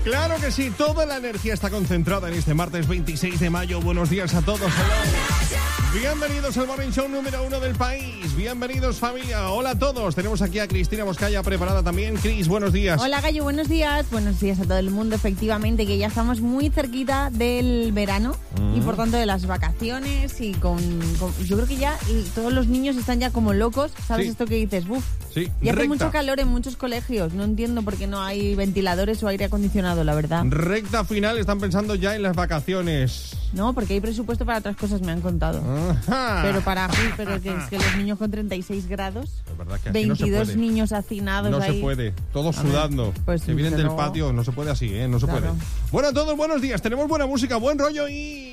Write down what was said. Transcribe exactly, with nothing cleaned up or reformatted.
Claro que sí, toda la energía está concentrada en este martes veintiséis de mayo. Buenos días a todos. Hello. Bienvenidos al Morning Show número uno del país. Bienvenidos, familia. Hola a todos. Tenemos aquí a Cristina Moscaya preparada también. Cris, buenos días. Hola, Gallo, buenos días. Buenos días a todo el mundo. Efectivamente, que ya estamos muy cerquita del verano mm. y por tanto de las vacaciones y con, con... Yo creo que ya todos los niños están ya como locos. ¿Sabes sí. esto que dices? Buf. Sí, y hace recta. mucho calor en muchos colegios. No entiendo por qué no hay ventiladores o aire acondicionado, la verdad. Recta final, están pensando ya en las vacaciones. No, porque hay presupuesto para otras cosas, me han contado. Ajá. Pero para pero que es que los niños con treinta y seis grados, es verdad que así veintidós no se niños hacinados No ahí. se puede, todos sudando. Pues que vienen del luego... patio, no se puede así, ¿eh? No se claro. puede. Bueno, a todos buenos días, tenemos buena música, buen rollo y...